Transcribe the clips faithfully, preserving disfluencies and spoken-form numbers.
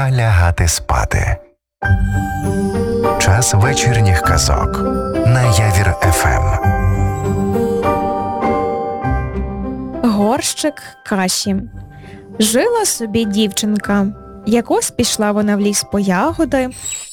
Пора лягати спати. Час вечірніх казок на Явір еф ем. Горщик каші. Жила собі дівчинка. Якось пішла вона в ліс по ягоди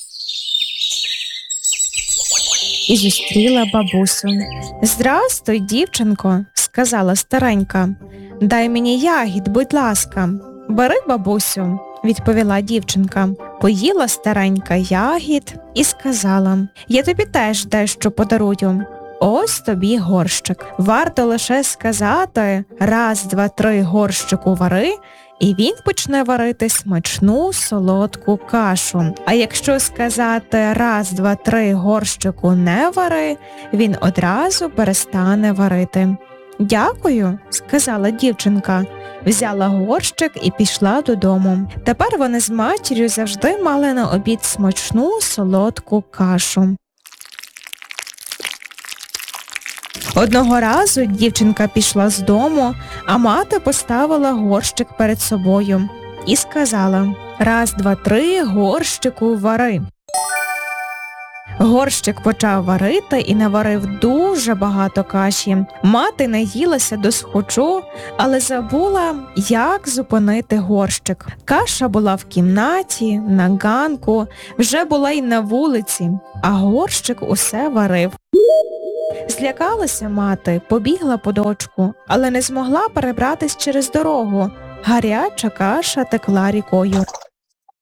і зустріла бабусю. «Здрастуй, дівчинко», – сказала старенька. «Дай мені ягід, будь ласка». «Бери, бабусю», – відповіла дівчинка. Поїла старенька ягід і сказала: «Я тобі теж дещо подарую. Ось тобі горщик. Варто лише сказати: раз, два, три, горщику вари, і він почне варити смачну солодку кашу. А якщо сказати: раз, два, три, горщику не вари, він одразу перестане варити». «Дякую», – сказала дівчинка. Взяла горщик і пішла додому. Тепер вони з матір'ю завжди мали на обід смачну солодку кашу. Одного разу дівчинка пішла з дому, а мати поставила горщик перед собою і сказала: «Раз, два, три, горщику вари». Горщик почав варити і наварив дуже багато каші. Мати наїлася досхочу, але забула, як зупинити горщик. Каша була в кімнаті, на ганку, вже була й на вулиці, а горщик усе варив. Злякалася мати, побігла по дочку, але не змогла перебратись через дорогу. Гаряча каша текла рікою.